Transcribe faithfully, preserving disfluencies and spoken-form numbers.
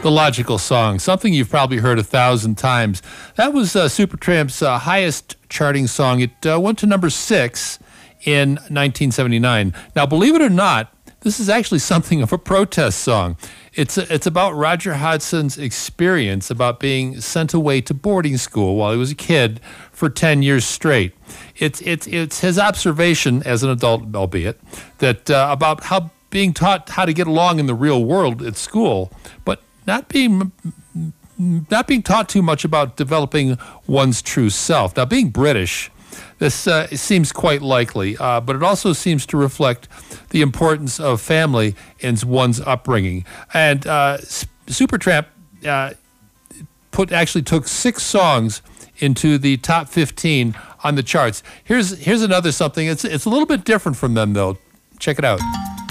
The Logical Song, something you've probably heard a thousand times. That was uh, Supertramp's uh, highest charting song. It uh, went to number six in nineteen seventy-nine. Now, believe it or not, this is actually something of a protest song. It's it's about Roger Hodson's experience about being sent away to boarding school while he was a kid for ten years straight. It's it's it's his observation as an adult, albeit, that uh, about how being taught how to get along in the real world at school, but not being not being taught too much about developing one's true self. Now, being British, this uh, seems quite likely, uh, but it also seems to reflect the importance of family in one's upbringing. And uh, Supertramp uh, put actually took six songs into the top fifteen on the charts. Here's here's another something. It's it's a little bit different from them, though. Check it out.